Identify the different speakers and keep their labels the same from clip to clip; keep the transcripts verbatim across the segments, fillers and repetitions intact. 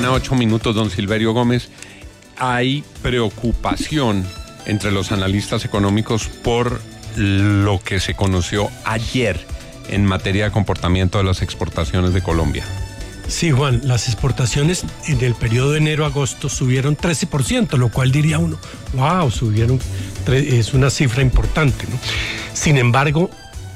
Speaker 1: quedan ocho minutos, don Silverio Gómez. Hay preocupación entre los analistas económicos por lo que se conoció ayer en materia de comportamiento de las exportaciones de Colombia.
Speaker 2: Sí, Juan, las exportaciones en el periodo de enero-agosto subieron trece por ciento, lo cual diría uno, wow, subieron, es una cifra importante, ¿no? Sin embargo,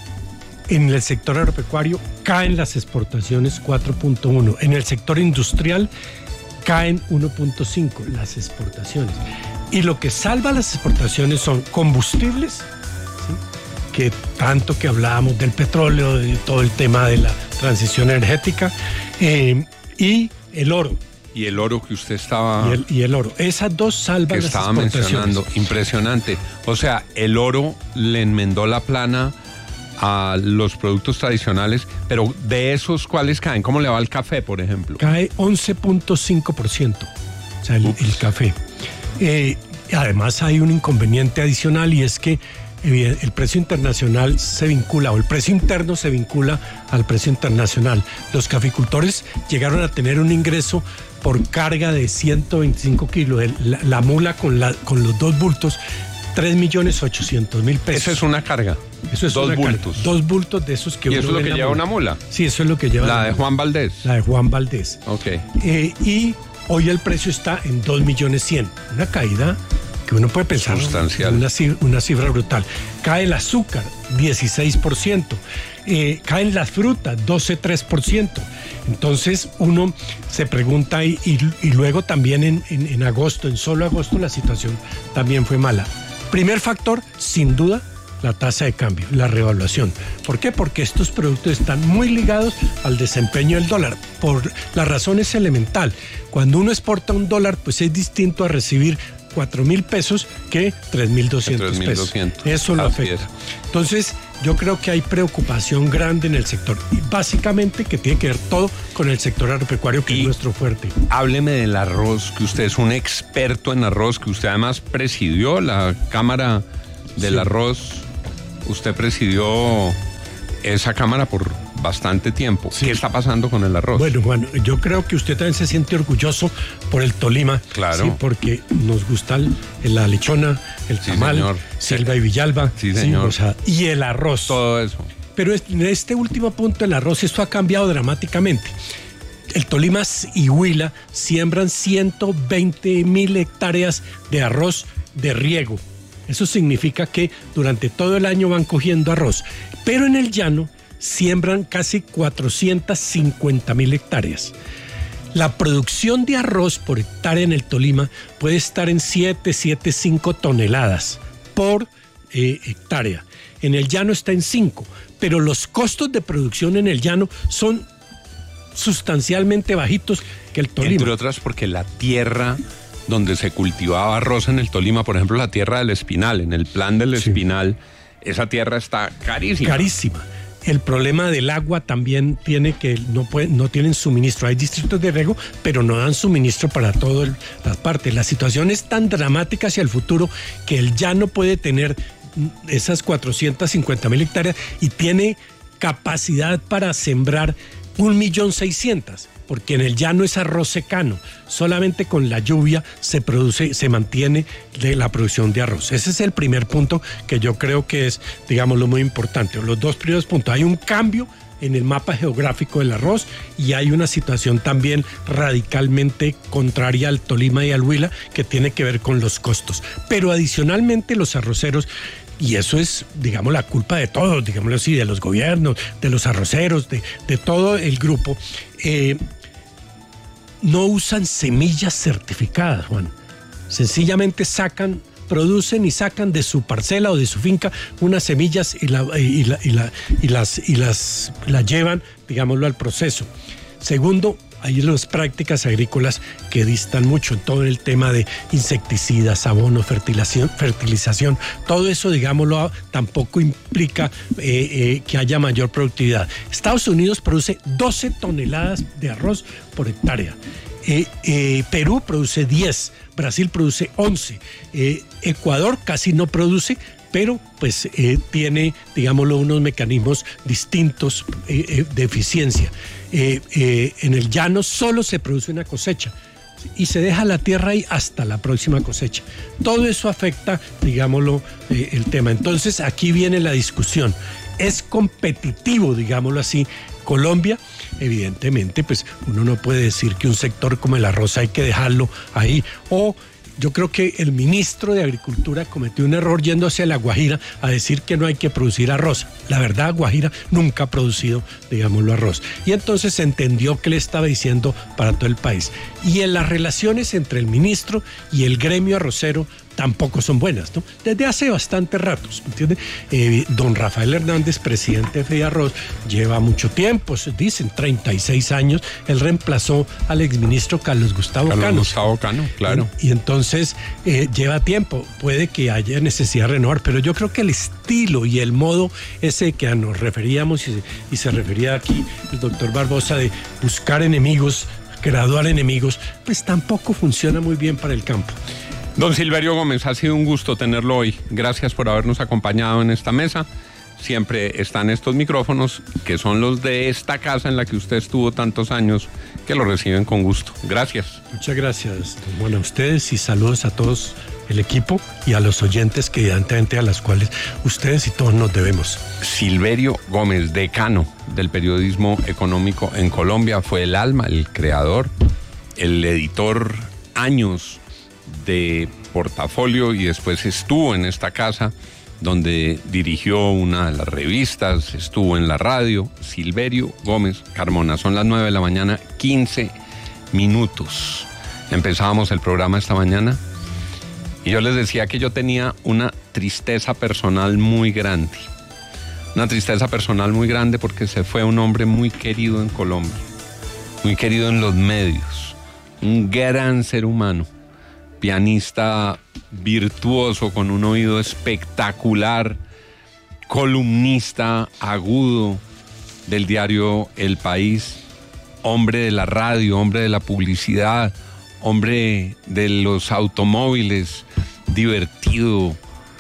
Speaker 2: en el sector agropecuario caen las exportaciones cuatro punto uno, en el sector industrial caen uno punto cinco las exportaciones. Y lo que salva las exportaciones son combustibles, ¿sí? Que tanto que hablábamos del petróleo, de todo el tema de la transición energética, eh, y el oro.
Speaker 1: Y el oro que usted estaba...
Speaker 2: Y el, y el oro. Esas dos salvan
Speaker 1: que
Speaker 2: las
Speaker 1: estaba
Speaker 2: exportaciones.
Speaker 1: mencionando. Impresionante. O sea, el oro le enmendó la plana a los productos tradicionales, pero de esos, ¿cuáles caen? ¿Cómo le va el café, por ejemplo?
Speaker 2: Cae once punto cinco por ciento, o sea, el, el café. Eh, además hay un inconveniente adicional y es que eh, el precio internacional se vincula, o el precio interno se vincula al precio internacional. Los caficultores llegaron a tener un ingreso por carga de ciento veinticinco kilos, el, la, la mula con, la, con los dos bultos, tres millones ochocientos mil pesos.
Speaker 1: Eso es una carga.
Speaker 2: Eso es
Speaker 1: dos
Speaker 2: una
Speaker 1: bultos.
Speaker 2: Carga. Dos bultos de esos que
Speaker 1: ¿Y
Speaker 2: uno
Speaker 1: eso es lo que lleva
Speaker 2: mula.
Speaker 1: una mula?
Speaker 2: Sí, eso es lo que lleva.
Speaker 1: La de Juan Valdés.
Speaker 2: La de Juan Valdés.
Speaker 1: Ok.
Speaker 2: Eh, y hoy el precio está en dos millones cien. Una caída que uno puede pensar.
Speaker 1: Sustancial.
Speaker 2: Una, una cifra brutal. Cae el azúcar, dieciséis por ciento. Eh, caen las frutas, doce punto tres por ciento. Entonces uno se pregunta y, y, y luego también en, en, en agosto, en solo agosto la situación también fue mala. Primer factor, sin duda, la tasa de cambio, la revaluación. ¿Por qué? Porque estos productos están muy ligados al desempeño del dólar. Por la razón es elemental. Cuando uno exporta un dólar, pues es distinto a recibir cuatro mil pesos que tres mil doscientos pesos. Eso lo afecta. Entonces, yo creo que hay preocupación grande en el sector. Y básicamente que tiene que ver todo con el sector agropecuario, que y es nuestro fuerte.
Speaker 1: Hábleme del arroz, que usted es un experto en arroz, que usted además presidió la Cámara del sí. Arroz. Usted presidió esa Cámara por bastante tiempo. Sí. ¿Qué está pasando con el arroz?
Speaker 2: Bueno, Juan, yo creo que usted también se siente orgulloso por el Tolima.
Speaker 1: Claro.
Speaker 2: Sí, porque nos gusta el, la lechona, el
Speaker 1: sí,
Speaker 2: tamal,
Speaker 1: señor.
Speaker 2: Silva y Villalba.
Speaker 1: Sí, señor.
Speaker 2: Sí, o sea, y el arroz.
Speaker 1: Todo eso.
Speaker 2: Pero en este último punto, el arroz, esto ha cambiado dramáticamente. El Tolima y Huila siembran ciento veinte mil hectáreas de arroz de riego. Eso significa que durante todo el año van cogiendo arroz. Pero en el llano siembran casi cuatrocientas cincuenta mil hectáreas. La producción de arroz por hectárea en el Tolima puede estar en siete, siete punto cinco toneladas por eh, hectárea. En el llano está en cinco, pero los costos de producción en el llano son sustancialmente bajitos que el Tolima.
Speaker 1: Entre otras porque la tierra donde se cultivaba arroz en el Tolima, por ejemplo, la tierra del Espinal, en el plan del sí. Espinal, esa tierra está carísima.
Speaker 2: Carísima. El problema del agua también tiene que no pueden, no tienen suministro. Hay distritos de riego, pero no dan suministro para todas las partes. La situación es tan dramática hacia el futuro que el llano puede tener esas cuatrocientas cincuenta mil hectáreas y tiene capacidad para sembrar un millón seiscientas, porque en el llano es arroz secano. Solamente con la lluvia se produce, se mantiene de la producción de arroz. Ese es el primer punto que yo creo que es, digamos, lo muy importante. Los dos primeros puntos. Hay un cambio en el mapa geográfico del arroz y hay una situación también radicalmente contraria al Tolima y al Huila que tiene que ver con los costos. Pero adicionalmente los arroceros, y eso es, digamos, la culpa de todos, digámoslo así, de los gobiernos, de los arroceros, de, de todo el grupo, eh, no usan semillas certificadas, Juan. Sencillamente sacan, producen y sacan de su parcela o de su finca unas semillas y, la, y, la, y, la, y las, y las, las llevan, digámoslo, al proceso. Segundo, hay las prácticas agrícolas que distan mucho en todo el tema de insecticidas, abono, fertilización, fertilización. Todo eso, digámoslo, tampoco implica eh, eh, que haya mayor productividad. Estados Unidos produce doce toneladas de arroz por hectárea. Eh, eh, Perú produce diez, Brasil produce once, eh, Ecuador casi no produce, pero pues eh, tiene, digámoslo, unos mecanismos distintos eh, eh, de eficiencia. Eh, eh, en el llano solo se produce una cosecha y se deja la tierra ahí hasta la próxima cosecha. Todo eso afecta, digámoslo, eh, el tema. Entonces aquí viene la discusión. ¿Es competitivo, digámoslo así, Colombia? Evidentemente, pues uno no puede decir que un sector como el arroz hay que dejarlo ahí. O yo creo que el ministro de Agricultura cometió un error yéndose a La Guajira a decir que no hay que producir arroz. La verdad, Guajira nunca ha producido, digámoslo, arroz. Y entonces se entendió que le estaba diciendo para todo el país. Y en las relaciones entre el ministro y el gremio arrocero tampoco son buenas, ¿no? Desde hace bastante ratos, ¿entiende? Eh, don Rafael Hernández, presidente de FEDIARROZ, lleva mucho tiempo, se dicen treinta y seis años, él reemplazó al exministro Carlos Gustavo
Speaker 1: Carlos
Speaker 2: Cano.
Speaker 1: Gustavo Cano, claro.
Speaker 2: Y, y entonces eh, lleva tiempo, puede que haya necesidad de renovar, pero yo creo que el estilo y el modo ese que nos referíamos y, y se refería aquí el doctor Barbosa de buscar enemigos, graduar enemigos, pues tampoco funciona muy bien para el campo.
Speaker 1: Don Silverio Gómez, ha sido un gusto tenerlo hoy. Gracias por habernos acompañado en esta mesa. Siempre están estos micrófonos, que son los de esta casa en la que usted estuvo tantos años, que lo reciben con gusto. Gracias.
Speaker 2: Muchas gracias, bueno, a ustedes y saludos a todos el equipo y a los oyentes, que evidentemente a las cuales ustedes y todos nos debemos.
Speaker 1: Silverio Gómez, decano del periodismo económico en Colombia, fue el alma, el creador, el editor años de Portafolio, y después estuvo en esta casa donde dirigió una de las revistas, estuvo en la radio. Silverio Gómez Carmona. Son las nueve de la mañana, quince minutos. Empezábamos el programa esta mañana y yo les decía que yo tenía una tristeza personal muy grande. Una tristeza personal muy grande porque se fue un hombre muy querido en Colombia, muy querido en los medios, un gran ser humano, pianista virtuoso con un oído espectacular, columnista agudo del diario El País, hombre de la radio, hombre de la publicidad, hombre de los automóviles, divertido.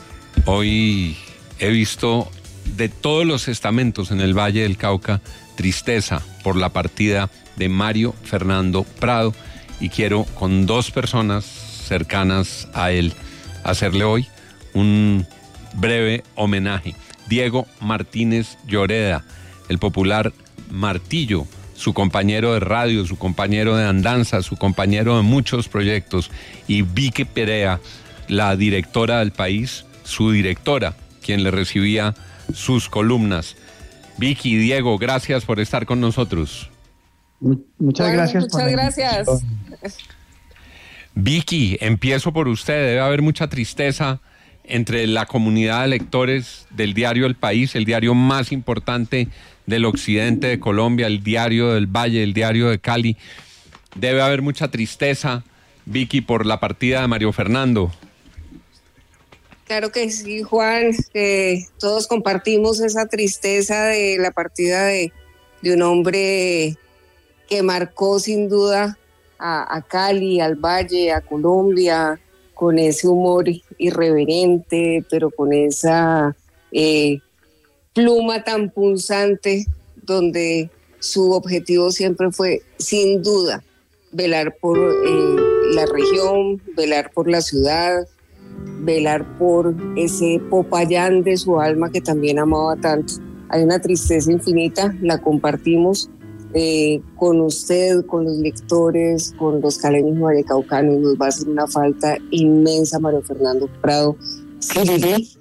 Speaker 1: Hoy he visto de todos los estamentos en el Valle del Cauca tristeza por la partida de Mario Fernando Prado, y quiero con dos personas cercanas a él hacerle hoy un breve homenaje. Diego Martínez Lloreda, el popular Martillo, su compañero de radio, su compañero de andanza, su compañero de muchos proyectos, y Vicky Perea, la directora del País, su directora, quien le recibía sus columnas. Vicky, Diego, gracias por estar con nosotros.
Speaker 3: Muchas
Speaker 4: bueno,
Speaker 3: gracias.
Speaker 4: Muchas gracias.
Speaker 1: Vicky, empiezo por usted. Debe haber mucha tristeza entre la comunidad de lectores del diario El País, el diario más importante del occidente de Colombia, el diario del Valle, el diario de Cali. Debe haber mucha tristeza, Vicky, por la partida de Mario Fernando.
Speaker 4: Claro que sí, Juan, que todos compartimos esa tristeza de la partida de, de un hombre que marcó sin duda a, a Cali, al Valle, a Colombia, con ese humor irreverente, pero con esa eh, pluma tan punzante, donde su objetivo siempre fue, sin duda, velar por eh, la región, velar por la ciudad, velar por ese Popayán de su alma que también amaba tanto. Hay una tristeza infinita, la compartimos eh, con usted, con los lectores, con los caleños vallecaucanos. Nos va a hacer una falta inmensa Mario Fernando Prado. ¿Sí?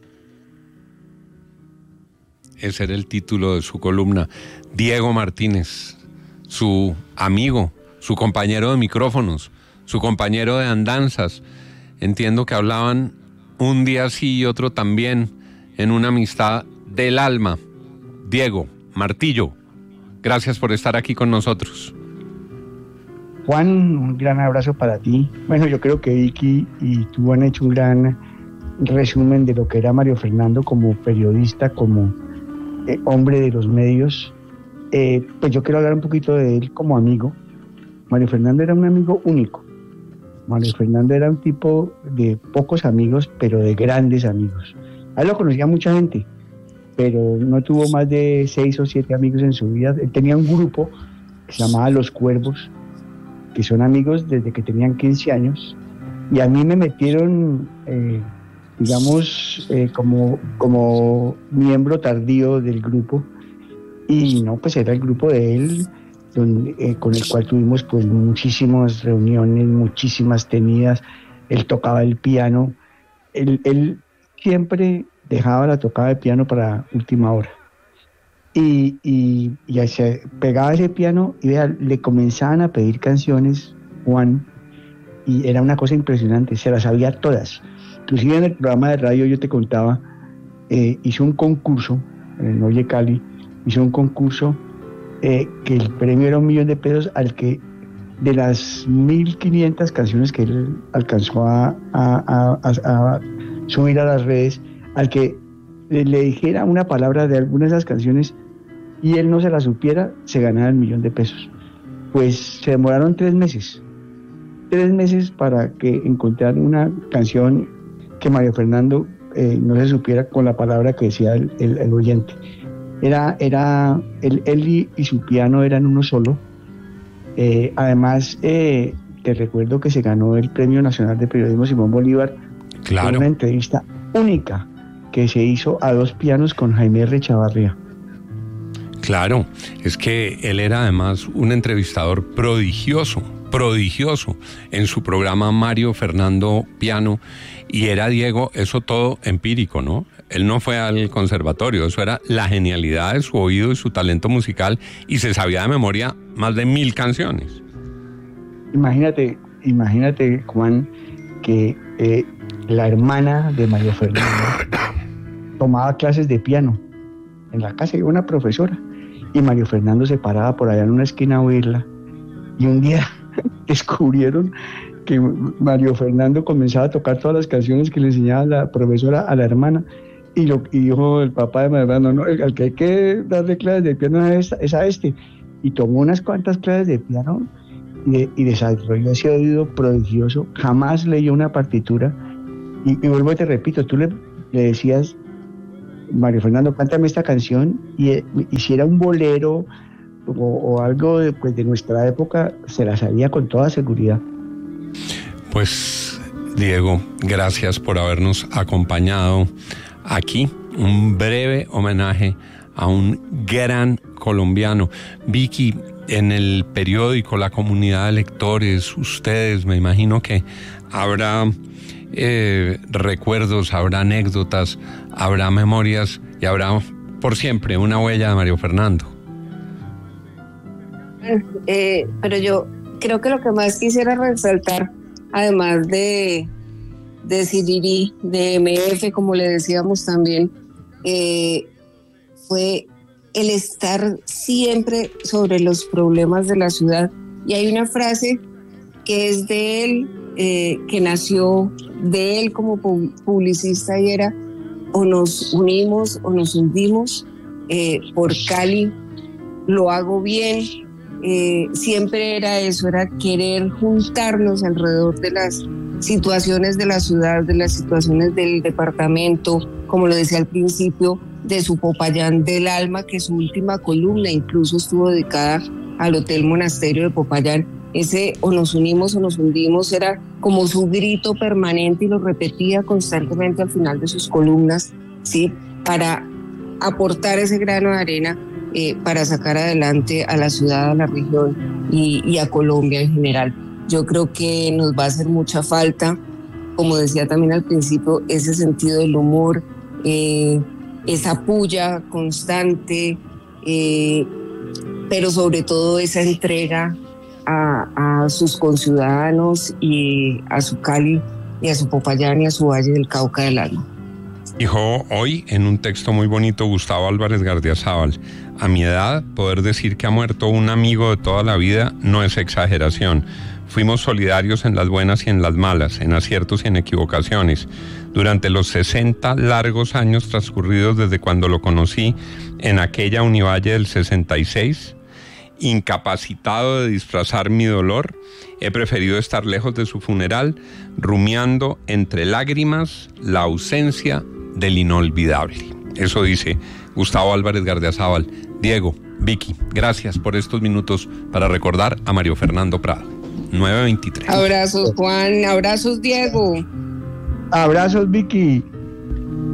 Speaker 1: Ese era el título de su columna. Diego Martínez, su amigo, su compañero de micrófonos, su compañero de andanzas. Entiendo que hablaban un día sí y otro también, en una amistad del alma. Diego, Martillo, gracias por estar aquí con nosotros.
Speaker 3: Juan, un gran abrazo para ti. Bueno, yo creo que Vicky y tú han hecho un gran resumen de lo que era Mario Fernando como periodista, como eh, hombre de los medios. Eh, pues yo quiero hablar un poquito de él como amigo. Mario Fernando era un amigo único. Mario Fernando era un tipo de pocos amigos, pero de grandes amigos. A él lo conocía mucha gente, pero no tuvo más de seis o siete amigos en su vida. Él tenía un grupo que se llamaba Los Cuervos, que son amigos desde que tenían quince años, y a mí me metieron, eh, digamos, eh, como, como miembro tardío del grupo, y no, pues era el grupo de él, donde, eh, con el cual tuvimos pues muchísimas reuniones, muchísimas tenidas. Él tocaba el piano, él, él siempre dejaba la tocada de piano para última hora. Y, y, y se pegaba ese piano y vea, le comenzaban a pedir canciones, Juan, y era una cosa impresionante, se las sabía todas. Inclusive en el programa de radio yo te contaba, eh, hizo un concurso, en Oye Cali, hizo un concurso eh, que el premio era un millón de pesos, al que de las mil quinientas canciones que él alcanzó a, a, a, a subir a las redes, al que le, le dijera una palabra de alguna de esas canciones y él no se la supiera, se ganaba el millón de pesos. Pues se demoraron tres meses, tres meses para que encontraran una canción que Mario Fernando eh, no se supiera con la palabra que decía el, el, el oyente. Era, era, él, él y, y su piano eran uno solo. Eh, además, eh, te recuerdo que se ganó el Premio Nacional de Periodismo Simón Bolívar.
Speaker 1: Claro.
Speaker 3: En una entrevista única que se hizo a dos pianos con Jaime R. Chavarría.
Speaker 1: Claro, es que él era además un entrevistador prodigioso, prodigioso en su programa Mario Fernando Piano, y era, Diego, eso todo empírico, ¿no? Él no fue al conservatorio, eso era la genialidad de su oído y su talento musical, y se sabía de memoria más de mil canciones.
Speaker 3: Imagínate, imagínate, Juan, que eh, la hermana de Mario Fernando tomaba clases de piano en la casa de una profesora, y Mario Fernando se paraba por allá en una esquina a oírla, y un día descubrieron que Mario Fernando comenzaba a tocar todas las canciones que le enseñaba la profesora a la hermana, y, lo, y dijo el papá de Mario Fernando, no, el que hay que darle clases de piano es, es a este, y tomó unas cuantas clases de piano y, y desarrolló ese oído prodigioso. Jamás leyó una partitura, y, y vuelvo y te repito, tú le, le decías, Mario Fernando, cántame esta canción, y, y si era un bolero o, o algo de, pues, de nuestra época, se la sabía con toda seguridad.
Speaker 1: Pues, Diego, gracias por habernos acompañado aquí. Un breve homenaje a un gran colombiano. Vicky, en el periódico, la comunidad de lectores, ustedes, me imagino que habrá eh, recuerdos, habrá anécdotas, habrá memorias y habrá por siempre una huella de Mario Fernando.
Speaker 4: Eh, pero yo creo que lo que más quisiera resaltar, además de, de Sirirí, de M F, como le decíamos también, eh, fue el estar siempre sobre los problemas de la ciudad. Y hay una frase que es de él, eh, que nació de él como publicista, y era: o nos unimos o nos hundimos, eh, por Cali lo hago bien. Eh, siempre era eso, era querer juntarnos alrededor de las situaciones de la ciudad, de las situaciones del departamento, como lo decía al principio, de su Popayán del Alma, que su última columna incluso estuvo dedicada al Hotel Monasterio de Popayán. Ese o nos unimos o nos hundimos era como su grito permanente, y lo repetía constantemente al final de sus columnas, ¿sí? Para aportar ese grano de arena eh, para sacar adelante a la ciudad, a la región y, y a Colombia en general. Yo creo que nos va a hacer mucha falta, como decía también al principio, ese sentido del humor, eh, esa puya constante, eh, pero sobre todo esa entrega a, a sus conciudadanos y a su Cali y a su Popayán y a su Valle del Cauca del Alma.
Speaker 1: Dijo hoy en un texto muy bonito Gustavo Álvarez Gardiazabal: a mi edad, poder decir que ha muerto un amigo de toda la vida no es exageración. Fuimos solidarios en las buenas y en las malas, en aciertos y en equivocaciones. Durante los sesenta largos años transcurridos desde cuando lo conocí en aquella Univalle del sesenta y seis, incapacitado de disfrazar mi dolor, he preferido estar lejos de su funeral, rumiando entre lágrimas la ausencia del inolvidable. Eso dice Gustavo Álvarez Gardiazabal. Diego, Vicky, gracias por estos minutos para recordar a Mario Fernando Prado. nueve veintitrés.
Speaker 4: Abrazos, Juan. Abrazos, Diego.
Speaker 3: Abrazos, Vicky.